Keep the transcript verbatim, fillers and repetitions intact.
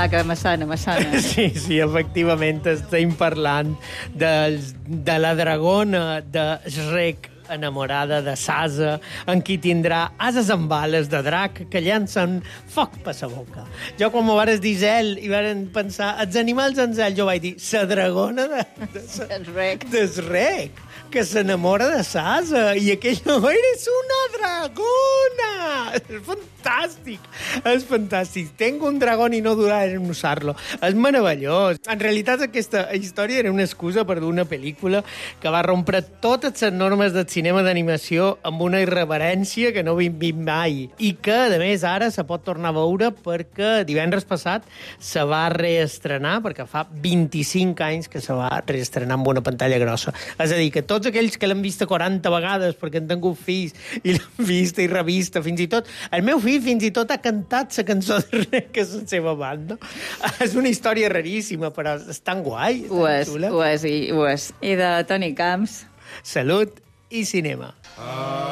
maca, Massana, Massana. Sí, sí, efectivament, estem parlant dels, de la dragona de Shrek, enamorada de Sasa, en qui tindrà ases amb bales de drac que llancen foc per sa boca. Jo, quan m'ho vares dir Zel i varen pensar, els animals en Zel, jo vaig dir, sa dragona de, de, sa, De Shrek. de Shrek, que s'enamora de Sasa, i aquell no és una dragona! És fantàstic! És fantàstic. Tengo un dragón i no durar en usar-lo. És meravellós. En realitat, aquesta història era una excusa per dur una pel·lícula que va rompre totes les normes del cinema d'animació amb una irreverència que no hem vist mai. I que, a més, ara se pot tornar a veure perquè divendres passat se va reestrenar, perquè fa vint-i-cinc anys que se va reestrenar amb una pantalla grossa. És a dir, que tots aquells que l'han vista quaranta vegades perquè han tingut fills i l'han vista i revista, fins i tot... El meu fill fins i tot ha cantat la cançó de Shrek, que és la seva banda. És una història raríssima, però és tan guai, Ho tan és, xula. ho és, i, ho és. I de Toni Camps. Salut i cinema. Ah.